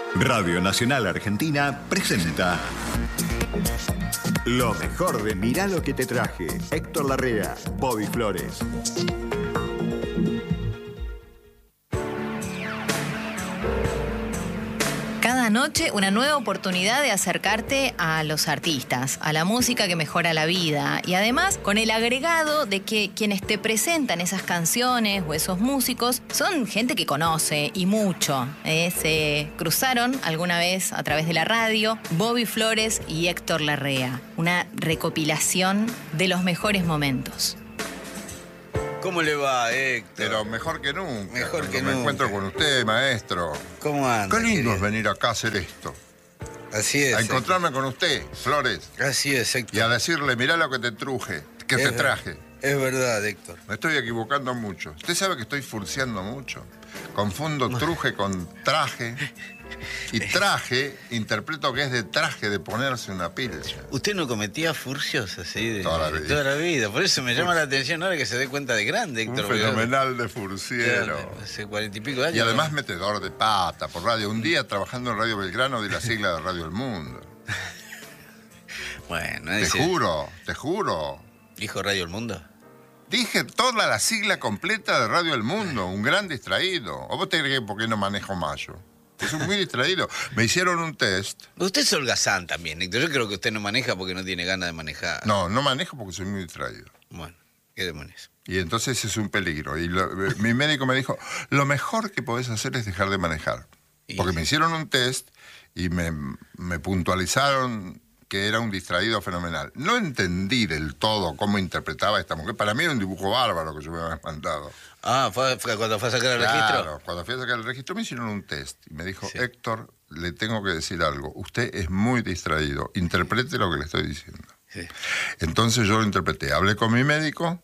Radio Nacional Argentina presenta lo mejor de Mirá lo que te traje. Héctor Larrea, Bobby Flores. Cada noche una nueva oportunidad de acercarte a los artistas, a la música que mejora la vida y además con el agregado de que quienes te presentan esas canciones o esos músicos son gente que conoce y mucho. Se cruzaron alguna vez a través de la radio Bobby Flores y Héctor Larrea. Una recopilación de los mejores momentos. ¿Cómo le va, Héctor? Pero mejor que nunca. Mejor que me nunca. encuentro con usted, maestro. ¿Cómo anda? Qué lindo querido? es venir acá a hacer esto. Así es. A encontrarme con usted, Flores. Así es, Héctor. Y a decirle, mirá lo que te truje, que te traje. Es verdad, Héctor. Me estoy equivocando mucho. Usted sabe que estoy furciando mucho. Confundo truje con traje. Y traje, interpreto que es de traje, de ponerse una pilcha. Usted no cometía furcios así de Toda la vida. toda la vida. Por eso me llama la atención ahora que se dé cuenta de grande, Un Héctor. fenomenal de furciero. Hace 40 y pico de años. Y además metedor de pata por radio. Un día trabajando en Radio Belgrano di la sigla de Radio El Mundo. Bueno, Te juro. ¿Dijo Radio El Mundo? Dije toda la sigla completa de Radio El Mundo, un gran distraído. ¿O vos te crees por qué no manejo mayo? Es un muy distraído. Me hicieron un test. Usted es holgazán también, Héctor. Yo creo que usted no maneja porque no tiene ganas de manejar. No manejo porque soy muy distraído. Bueno, qué demonios. Y entonces es un peligro. Y mi médico me dijo, lo mejor que podés hacer es dejar de manejar. Porque me hicieron un test y me puntualizaron que era un distraído fenomenal. No entendí del todo cómo interpretaba esta mujer. Para mí era un dibujo bárbaro que yo me había mandado. Ah, ¿fue cuando fue a sacar el Claro, registro? cuando fui a sacar el registro me hicieron un test. Y me dijo, Sí. Héctor, le tengo que decir algo. Usted es muy distraído. Interprete lo que le estoy diciendo. Sí. Entonces yo lo interpreté. Hablé con mi médico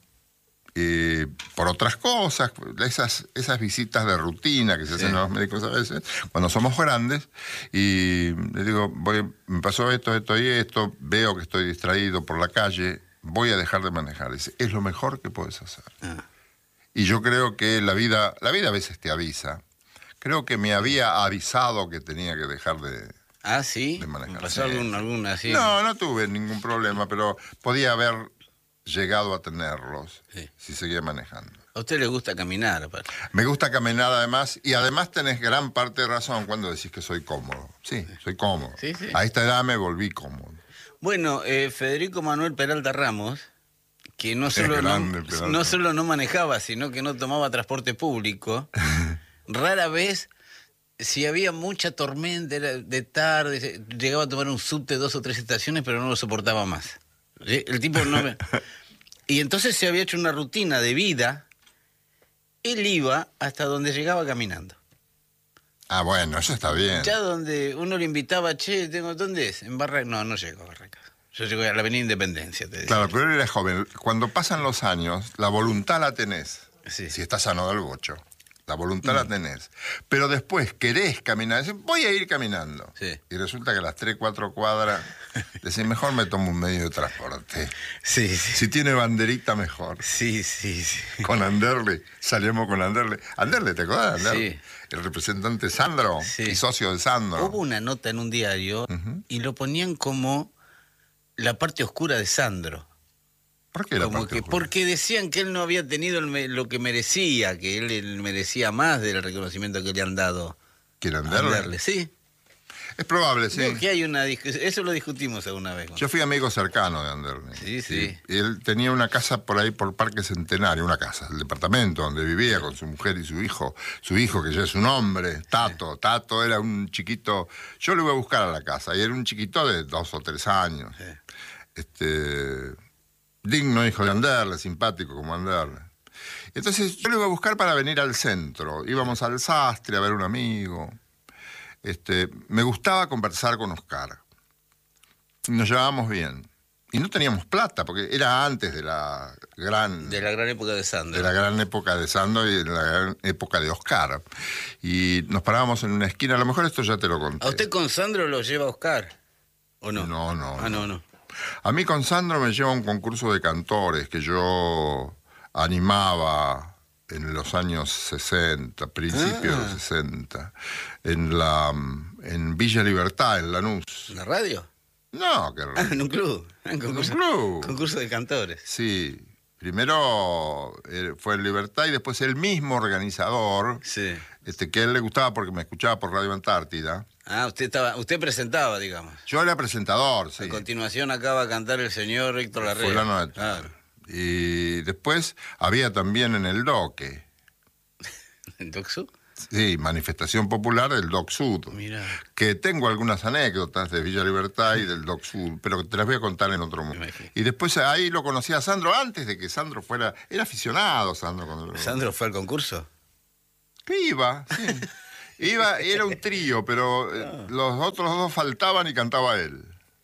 por otras cosas, esas visitas de rutina que se hacen a los médicos a veces, cuando somos grandes, y le digo, me pasó esto y esto, veo que estoy distraído por la calle, voy a dejar de manejar. Dice, es lo mejor que puedes hacer. Y yo creo que la vida a veces te avisa. Creo que me había avisado que tenía que dejar de... Ah, ¿sí? De manejar. ¿Pasó Sí. alguna así? No tuve ningún problema, pero podía haber llegado a tenerlos si seguía manejando. A usted le gusta caminar, aparte. Me gusta caminar además, y además tenés gran parte de razón cuando decís que soy cómodo. Sí, soy cómodo. Sí, sí. A esta edad me volví cómodo. Bueno, Federico Manuel Peralta Ramos, que no solo, grande, Peralta. no solo no manejaba, sino que no tomaba transporte público, rara vez, si había mucha tormenta, era de tarde, llegaba a tomar un subte 2 o 3 estaciones, pero no lo soportaba más. El tipo no me... Y entonces se había hecho una rutina de vida. Él iba hasta donde llegaba caminando. Ah, bueno, eso está bien. Ya donde uno le invitaba, che, ¿dónde es? En Barracas. No llego a Barracas. Yo llego a la Avenida Independencia, te decía. Claro, pero él era joven. Cuando pasan los años, la voluntad la tenés. Sí. Si estás sano del bocho. La voluntad la tenés. Pero después querés caminar. Decís, voy a ir caminando. Sí. Y resulta que a las 3, 4 cuadras, decís, mejor me tomo un medio de transporte. Sí. Si tiene banderita, mejor. Sí. Con Anderle, salíamos con Anderle. Anderle, ¿te acuerdas de Anderle? Sí. El representante Sandro Sí. y socio de Sandro. Hubo una nota en un diario y lo ponían como la parte oscura de Sandro. ¿Por qué la Como parte que, oscura? porque decían que él no había tenido lo que merecía, que él merecía más del reconocimiento que le han dado. ¿Quiere a Anderle? Anderle, sí. Es probable, sí. No, que hay una eso lo discutimos alguna vez. Yo fui amigo cercano de Anderle. Sí. Y él tenía una casa por ahí, por Parque Centenario, una casa, el departamento donde vivía con su mujer y su hijo que ya es un hombre, Tato. Tato era un chiquito, yo lo iba a buscar a la casa, y era un chiquito de 2 o 3 años. Digno hijo de Anderle, simpático como Anderle. Entonces yo lo iba a buscar para venir al centro. Íbamos al sastre a ver un amigo. Me gustaba conversar con Oscar. Nos llevábamos bien. Y no teníamos plata, porque era antes de la gran época de Sandro. de la gran época de Sandro y de la gran época de Oscar. Y nos parábamos en una esquina. A lo mejor esto ya te lo conté. ¿A usted con Sandro lo lleva Oscar? ¿O no? No. No. A mí con Sandro me lleva a un concurso de cantores que yo animaba en los años 60, principios de los 60, en Villa Libertad, en Lanús. ¿En la radio? No, que En un club. En concurso, un club. concurso de cantores. Sí, primero fue en Libertad y después el mismo organizador, Sí. que a él le gustaba porque me escuchaba por Radio Antártida. Ah, usted presentaba, digamos. Yo era presentador, sí. A continuación acaba de cantar el señor Héctor Larrea. Fulano de tal. Claro. Y después había también en el Doque, ¿En Doxu? sí, manifestación popular del Doc Sud. Mira. Que tengo algunas anécdotas de Villa Libertad y del Doc Sud, pero te las voy a contar en otro momento. Imagino. Y después ahí lo conocí a Sandro antes de que Sandro fuera... Era aficionado Sandro. ¿Sandro fue al concurso? Que iba, sí. Era un trío, pero los otros dos faltaban y cantaba él.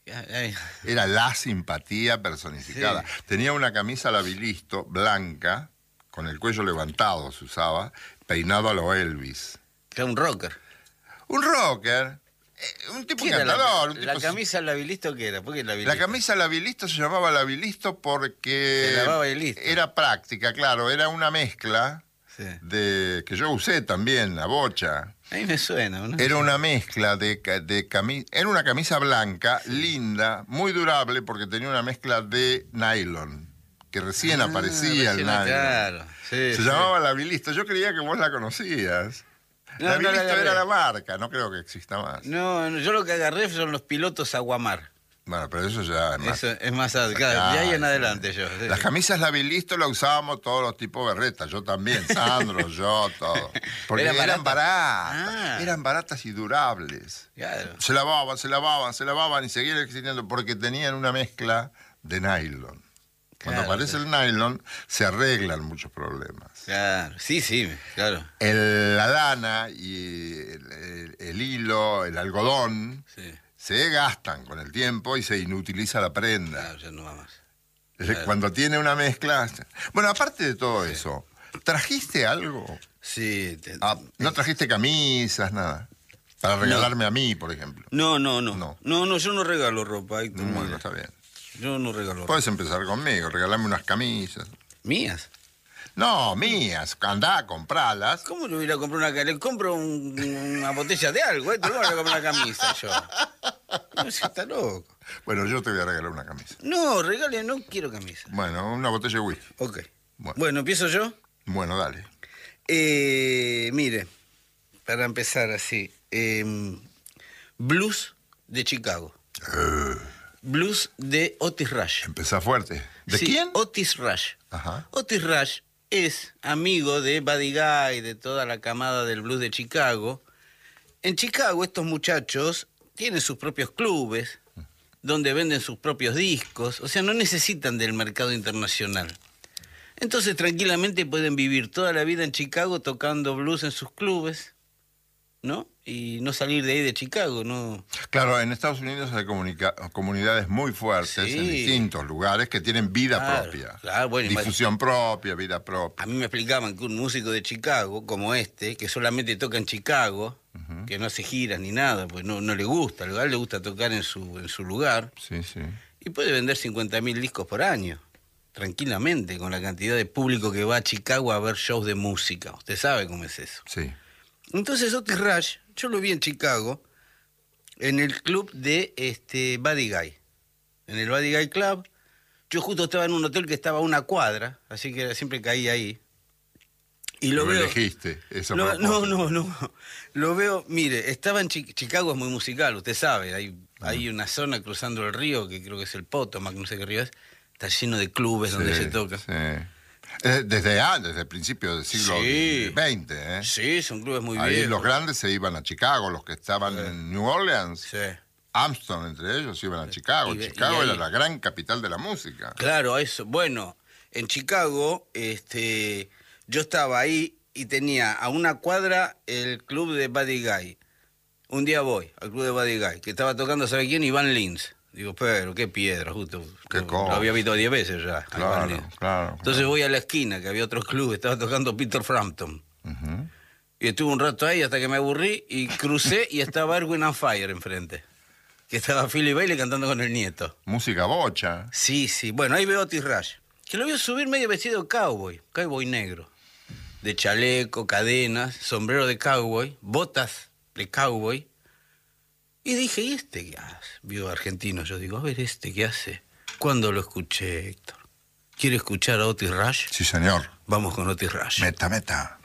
Era la simpatía personificada. Sí. Tenía una camisa Labilisto blanca, con el cuello levantado se usaba, peinado a lo Elvis. Era un rocker. Un rocker, un tipo ¿Qué era encantador. un la tipo- camisa Labilisto qué era? ¿Por qué Labilisto? La camisa Labilisto se llamaba Labilisto porque Se lavaba y listo. era práctica, claro, era una mezcla Sí. de que yo usé también, la bocha. A mí me suena, ¿no? Era una mezcla de camisa, era una camisa blanca, linda, muy durable porque tenía una mezcla de nylon, que recién aparecía el recién, nylon. Claro. Sí, Se sí. llamaba Labilisto, yo creía que vos la conocías. No, Labilisto no la agarré. era la marca, no creo que exista más. No, yo lo que agarré son los pilotos Aguamar. Bueno, pero eso ya es más. Eso es más claro, de ahí en adelante yo. Sí. Las camisas Labilisto las usábamos todos los tipos berretas, yo también, Sandro, yo, todo. Porque ¿Eran eran baratas? baratas, Ah. eran baratas y durables. Claro. Se lavaban y seguían existiendo porque tenían una mezcla de nylon. Cuando Claro, aparece el nylon, se arreglan muchos problemas. Claro, sí, claro. La lana y el hilo, el algodón, Sí, se gastan con el tiempo y se inutiliza la prenda. claro, ya no va más. Cuando tiene una mezcla... Bueno, aparte de todo eso, ¿trajiste algo? Sí. ¿No trajiste camisas, nada? Para regalarme a mí, por ejemplo. No, yo no regalo ropa. Héctor, Bueno, mira. está bien. Yo no regalo ropa. Puedes empezar conmigo, regalarme unas camisas. ¿Mías? No, mías. Andá, compralas. ¿Cómo le voy a ir a comprar una camisa? Le compro una botella de algo, ¿no? Le voy a comprar una camisa yo. No, si está loco. Bueno, yo te voy a regalar una camisa. No, regale, no quiero camisa. Bueno, una botella de whisky. Ok. Bueno. Bueno, ¿empiezo yo? Bueno, dale. Mire, para empezar así. Blues de Chicago. Blues de Otis Rush. Empezá fuerte. ¿De Sí, quién? Otis Rush. Ajá. Otis Rush es amigo de Buddy Guy, de toda la camada del blues de Chicago. En Chicago estos muchachos tienen sus propios clubes, donde venden sus propios discos, o sea, no necesitan del mercado internacional. Entonces tranquilamente pueden vivir toda la vida en Chicago tocando blues en sus clubes, ¿no? Y no salir de ahí de Chicago, ¿no? Claro, en Estados Unidos hay comunidades muy fuertes Sí. en distintos lugares que tienen vida Claro, propia. claro, bueno, Difusión propia, vida propia. A mí me explicaban que un músico de Chicago, como este, que solamente toca en Chicago, que no hace giras ni nada, pues no le gusta, al lugar le gusta tocar en su lugar, Sí, sí. y puede vender 50.000 discos por año, tranquilamente, con la cantidad de público que va a Chicago a ver shows de música. Usted sabe cómo es eso. Sí. Entonces Otis Rush, yo lo vi en Chicago, en el club de Buddy Guy, en el Buddy Guy Club. Yo justo estaba en un hotel que estaba a una cuadra, así que siempre caía ahí. Y lo veo. elegiste. Eso No, a propósito. no. Lo veo, mire, estaba en Chicago, es muy musical, usted sabe. Hay una zona cruzando el río, que creo que es el Potomac, no sé qué río es. Está lleno de clubes donde se toca. Sí. Desde el principio del siglo Sí. XX, ¿eh? Sí, son clubes muy Ahí viejos. los grandes se iban a Chicago, los que estaban en New Orleans, Sí. Armstrong entre ellos, iban a Chicago. Y Chicago ahí- era la gran capital de la música. Claro, eso. Bueno, en Chicago, yo estaba ahí y tenía a una cuadra el club de Buddy Guy. Un día voy al club de Buddy Guy, que estaba tocando, ¿sabe quién? Iván Lins. Digo, pero qué piedra, justo. Qué lo cosa. había visto 10 veces ya. a Iván Lins. Claro. Entonces voy a la esquina, que había otro club, estaba tocando Peter Frampton. Ujú. Y estuve un rato ahí hasta que me aburrí y crucé y estaba Erwin and Fire enfrente. Que estaba Philly Bailey cantando con el nieto. Música bocha. Sí. Bueno, ahí veo a Otis Rush. Que lo vio subir medio vestido de cowboy negro. de chaleco, cadenas, sombrero de cowboy, botas de cowboy. Y dije, ¿y este qué hace? Vio argentino, yo digo, a ver, ¿este qué hace? ¿Cuándo lo escuché, Héctor? ¿Quiere escuchar a Otis Rush? Sí, señor. Vamos con Otis Rush. Meta, meta.